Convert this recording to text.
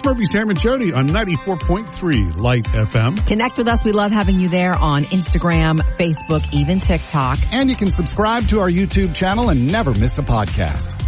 Murphy, Sam, and Jody on 94.3 Light FM. Connect with us. We love having you there on Instagram, Facebook, even TikTok. And you can subscribe to our YouTube channel and never miss a podcast.